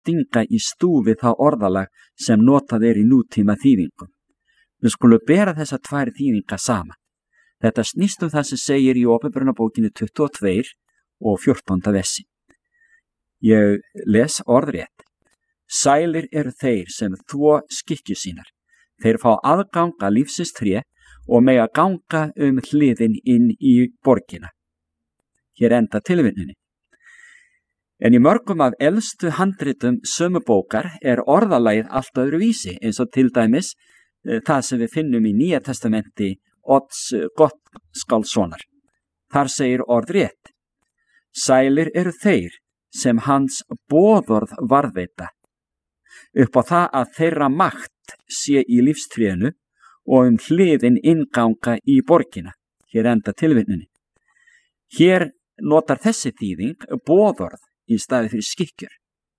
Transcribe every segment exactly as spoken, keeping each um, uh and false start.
stinga í stúfi það orðalag sem notað er í nútíma þýðingum. Við skulum bera þessa tvær þýðingar saman. Þetta snýst um það sem segir í Opinberunarbókinni tuttugu og tvö og fjórtánda versi. Ég les orðrétt. Sælir eru þeir sem þvo skikkju sínar. Þeir fá aðgang að lífsins tré og mega ganga um hliðin inn í borgina. Hér enda tilvinninni. En í mörgum af elstu handritum sömu bókar er orðalagið allt öðru vísi, eins og til dæmis e, það sem við finnum í Nýja testamenti Odds Gottskálkssonar. Þar segir orðrétt. Sælir eru þeir sem hans boðorð varðveita, upp á það að þeirra makt sé í lífstrénu og um hliðin innganga í borgina. Hér enda tilvinninni. Hér notar þessi þýðing boðorð í staði fyrir skikkjur.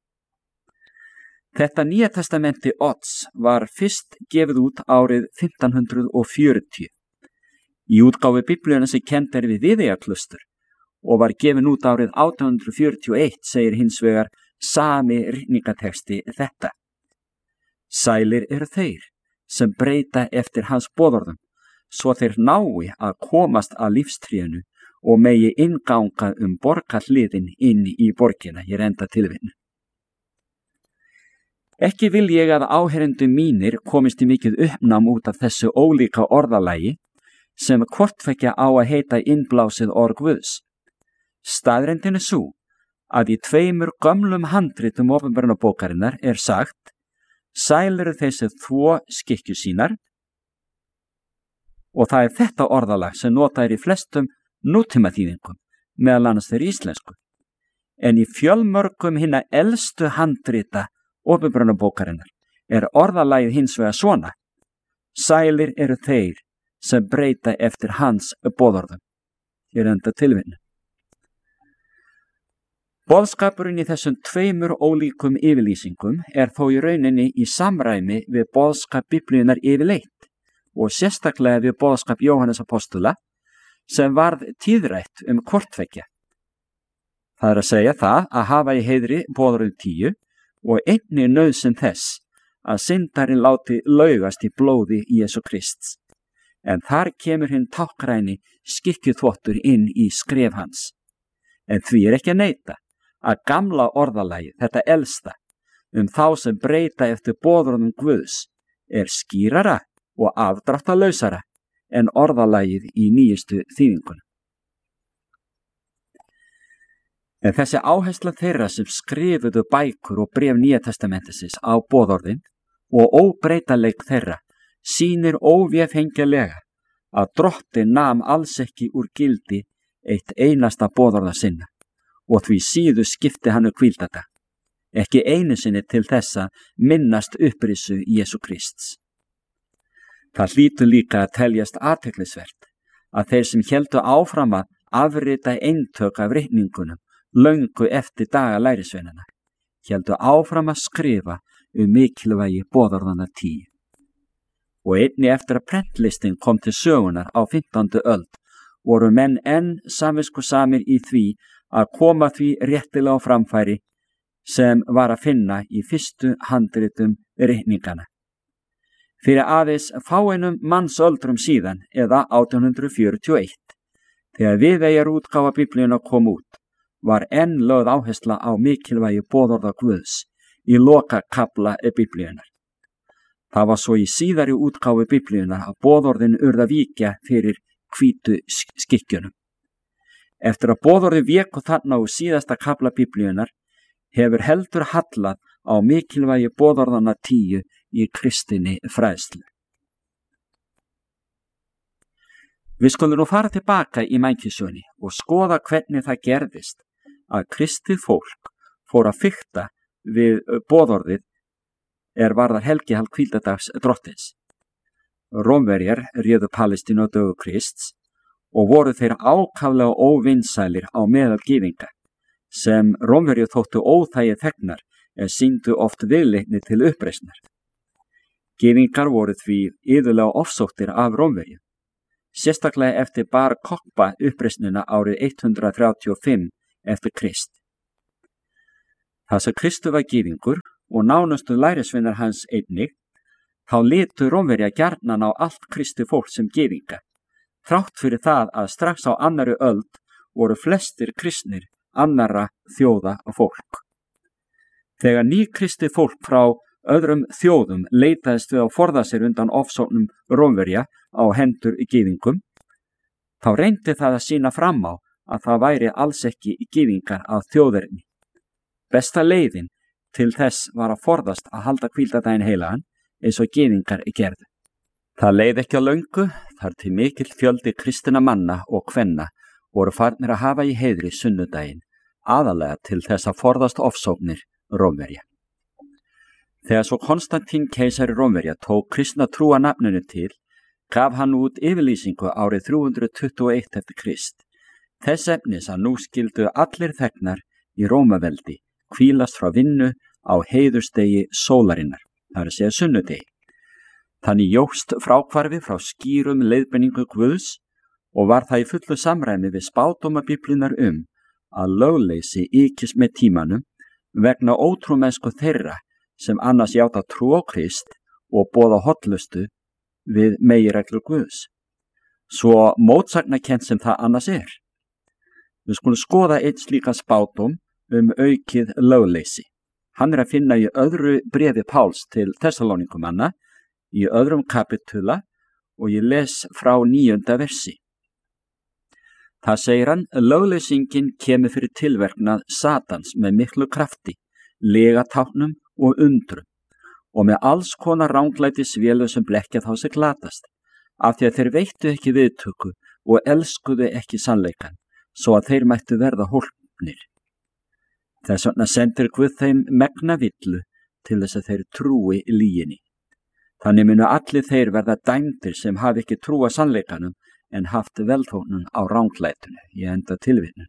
Þetta Nýja testamenti Odds var fyrst gefið út árið fimmtán hundruð fjörutíu. Í útgáfu Biblíunnar sem kennd er við Viðeyjarklaustur og var gefin út árið átján hundruð fjörutíu og eitt segir hins vegar sami ritningateksti þetta. Sælir eru þeir sem breyta eftir hans boðorðum, svo þeir nái að komast að lífstrénu og megi innganga um borgarhliðin inn í borgina. Hér enda tilvinnu. Ekki vil ég að áheyrendum mínir komist í mikið uppnám út af þessu ólíka orðalagi sem hvortveggja á að heita innblásið orð Guðs. Staðreyndin er sú að í tveimur gömlum handritum Opinberunarbókarinnar er sagt sælir eru þeir sem þvo skikkju sínar og það er þetta orðalag sem notað er í flestum nútíma þýðingum, meðal annars þeirri íslensku. En í fjölmörgum hinna elstu handrita Opinberunarbókarinnar er orðalagið hins vegar svona. Sælir eru þeir sem breyta eftir hans boðorðum. Hér enda tilvinnu. Boðskapurinn í þessum tveimur ólíkum yfirlýsingum er þó í rauninni í samræmi við boðskap Biblíunnar yfirleitt og sérstaklega við boðskap Jóhannes apóstola sem varð tíðrætt um hvortveggja. Það er að segja það að hafa í heiðri boðorðin tíu og einnig nauðsyn þess að syndarinn láti laugast í blóði Jesú Krists. En þar kemur hinn táknræni skikkjuþvottur inn í skref hans. En því er ekki að neita að gamla orðalagið, þetta elsta, um þá sem breyta eftir boðorðum Guðs, er skýrara og afdráttalausara en orðalagið í nýjustu þýðingunum. En þessi áhersla þeirra sem skrifuðu bækur og bréf Nýja testamentisins á boðorðin og óbreytanleik þeirra sýnir óvéfengjanlega að Drottinn nam alls ekki úr gildi eitt einasta boðorða sinna og því síður skipti hann um hvíldardag, ekki einu sinni til þess að minnast upprisu Jesú Krists. Það hlýtur líka að teljast athyglisvert að þeir sem héldu áfram að afrita eintök af ritningunum löngu eftir daga lærisveinanna, héldu áfram að skrifa um mikilvægi boðorðanna tíu. Og einni eftir að prentlistin kom til sögunar á fimmtándu öld voru menn enn samviskusamir í því að koma því réttilega á framfæri sem var að finna í fyrstu handritum ritningana. Fyrir aðeins fáeinum mannsöldrum síðan eða átján hundruð fjörutíu og eitt, þegar Viðeyjarútgáfa Biblíunnar kom út, var enn lögð áhersla á mikilvægi boðorða Guðs í lokakafla Biblíunnar. Það var svo í síðari útgáfu Biblíunnar að boðorðin urðu að víkja fyrir hvítu skikkjunum. Eftir að boðorði véku þarna úr síðasta kafla Biblíunnar hefur heldur hallað á mikilvægi boðorðanna tíu í kristinni fræðslu. Við skulum nú fara tilbaka í mannkynssögunni og skoða hvernig það gerðist að kristið fólk fór að fikta við boðorðið er varðar helgihald hvíldardags Drottins. Rómverjar réðu Palestínu á dögum Krists og voru þeir ákaflega óvinsælir á meðal gyðinga, sem Rómverju þóttu óþægi þegnar en sýndu oft viðleitni til uppreisnar. Gyðingar voru því iðulega ofsóttir af Rómverju, sérstaklega eftir Bar Kokhba uppreisnina árið hundrað þrjátíu og fimm eftir Krist. Það sem Kristur var gyðingur og nánustu lærisveinar hans einnig, þá litu Rómverja gjarnan á allt Kristi fólk sem gyðinga, þrátt fyrir það að strax á annarri öld voru flestir kristnir annarra þjóða og fólk. Þegar ný Kristi fólk frá öðrum þjóðum leitaðist við að forða sér undan ofsóknum Rómverja á hendur gyðingum, þá reyndi það að sýna fram á að það væri alls ekki gyðingar að þjóðerni. Besta leiðin til þess var að forðast að halda hvíldardaginn heilagan eins og gyðingar gerðu. Það leið ekki á löngu þar til mikill fjöldi kristinna manna og kvenna voru farnir að hafa í heiðri sunnudaginn, aðalega til þess að forðast ofsóknir Rómverja. Þegar svo Konstantín keisari Rómverja tók kristna trúa nafninu til, gaf hann út yfirlýsingu árið þrjú hundruð tuttugu og eitt eftir Krist. Þess efnis að nú skildu allir þegnar í Rómaveldi hvílast frá vinnu á heiðurstegi sólarinnar, það er að segja sunnudegi. Þannig jókst fráhvarfi frá skýrum leiðbeiningu Guðs og var það í fullu samræmi við spádóma Biblíunnar um að lögleysi ykist með tímanum vegna ótrúmennsku þeirra sem annars játa trú á Krist og boða hollustu við meginreglur Guðs. Svo mótsagnarkennt sem það annars er. Við skulum skoða einn slíkan spádóm um aukið lögleysi. Hann er að finna í öðru bréfi Páls til Tessalónikumanna í öðrum kapitula og ég les frá níunda versi. Það segir hann, lögleysingin kemur fyrir tilverknað Satans með miklu krafti, legatáknum og undrum og með alls konar ranglætisvélu sem blekkja þá sem glatast, af því að þeir veittu ekki viðtöku og elskuðu ekki sannleikan, svo að þeir mættu verða hólpnir. Þess vegna sendir Guð þeim megna villu til þess að þeir trúi lyginni. Þannig munu allir þeir verða dæmdir sem hafi ekki trúa sannleikanum en haft velþóknun á ranglætunu, ég enda tilvitnun.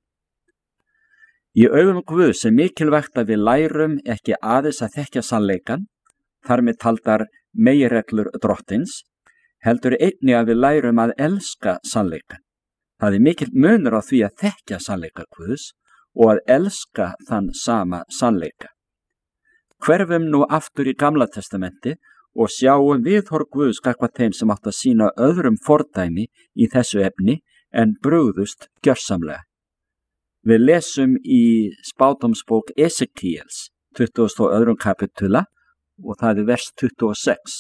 Í augum Guðs er mikilvægt að við lærum ekki aðeins að þekkja sannleikan, þar með taldar meginreglur drottins, heldur einnig að við lærum að elska sannleikan. Það er mikill munur á því að þekkja sannleika Guðs og að elska þann sama sannleika. Hverfum nú aftur í Gamla testamenti og sjáum viðhorf Guðs gagnvart þeim sem átt að sýna öðrum fordæmi í þessu efni en brugðust gjörsamlega. Við lesum í spádómsbók Esekíels, tuttugasta og öðrum kapitula og það er vers tuttugu og sex.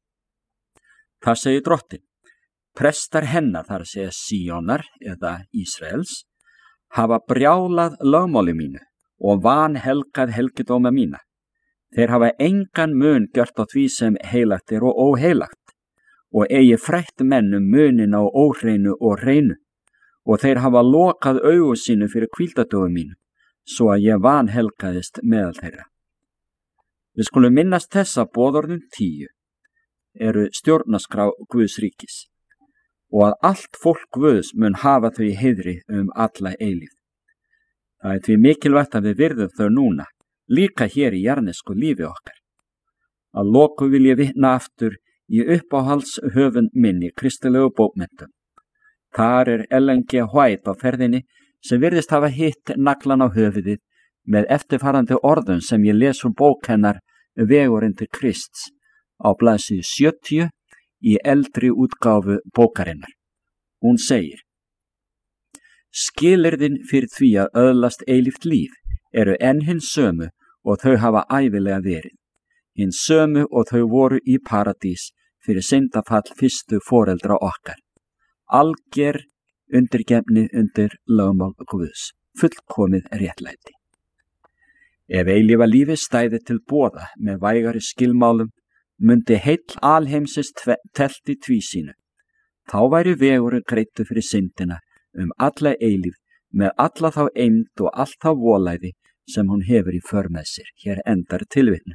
Það segir drottin, prestar hennar, þar að segja Síónar eða Ísraels, hafa brjálað lögmáli mínu og vanhelgað helgidóma mína. Þeir hafa engan mun gjört á því sem heilagt er og óheilagt og eigi frætt menn um munin á óhreinu og hreinu og þeir hafa lokað augu sínu fyrir hvíldardögum mínu svo að ég vanhelgaðist meðal þeirra. Við skulum minnast þessa boðorðum tíu eru stjórnarskrá Guðs ríkis og að allt fólk Guðs mun hafa þau í heiðri um alla eilífð. Það er því mikilvægt að við virðum þau núna, líka hér í jarnesku lífi okkar. Að loku vil ég vitna aftur í uppáhalds höfund minni kristilegu bókmenntum. Þar er Ellen G. White á ferðinni sem virðist hafa hitt naglan á höfuðið með eftirfarandi orðum sem ég les úr bók hennar Vegurinn til Krists á blaðsíðu sjötíu í eldri útgáfu bókarinnar. Hún segir, skilyrðin fyrir því að öðlast eilíft líf eru enn hins sömu og þau hafa ævilega verið. Hins sömu og þau voru í paradís fyrir syndafall fyrstu foreldra okkar. Alger undirgefni undir lögmál Guðs, fullkomið réttlæti. Ef eilífa lífi stæði til boða með vægari skilmálum, mundi heill alheimsins telt í tvísýnu. Þá væri vegurinn greiddur fyrir syndina um alla eilíf með alla þá eymd og allt þá volæði sem hún hefur í för með sér. Hér endar tilvitnun.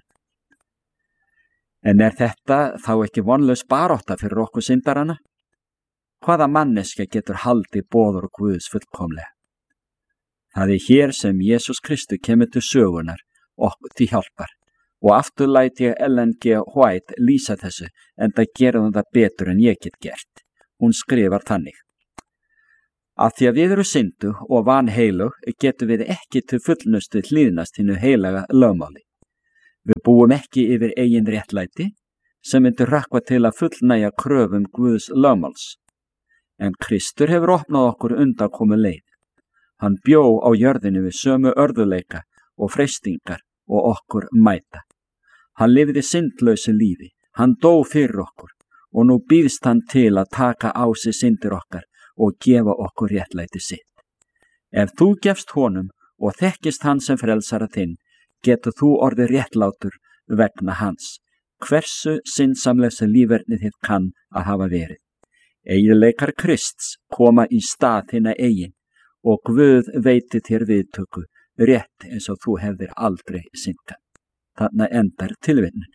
En er þetta þá ekki vonlaus barátta fyrir okkur syndarana? Hvaða manneskja getur haldið boður Guðs fullkomlega? Það er hér sem Jesús Kristur kemur til sögunar okkur til hjálpar. Og aftur læti ég Ellen G. White lýsa þessu, en það gera hún það betur en ég get gert. Hún skrifar þannig. Að því að við eru syndu og vanheilug getum við ekki til fullnustu hlýðnast hinnu heilaga lögmáli. Við búum ekki yfir eigin réttlæti sem myndir rökkva til að fullnægja kröfum Guðs lögmáls. En Kristur hefur opnað okkur undankomu leið. Hann bjó á jörðinu við sömu örðuleika og freistingar og okkur mæta. Hann lifði syndlausu lífi, hann dó fyrir okkur og nú býðst hann til að taka á sig syndir okkar og gefa okkur réttlæti sitt. Ef þú gefst honum og þekkist hann sem frelsara þinn, getur þú orðið réttlátur vegna hans, hversu syndsamlega líferni þitt kann að hafa verið. Eiginleikar Krists koma í stað þinna eigin og Guð veiti þér viðtöku, rétt eins og þú hefðir aldrei syndað. Þarna endar tilvitnun.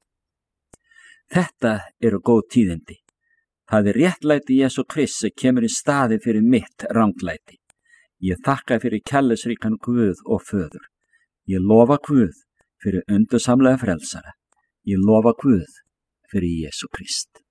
Þetta eru góð tíðindi. Það er réttlæti Jesú Krists sem kemur í staði fyrir mitt ranglæti. Ég þakka fyrir kærleiksríkan Guð og Föður. Ég lofa Guð fyrir undursamlega frelsara. Ég lofa Guð fyrir Jesú Krist.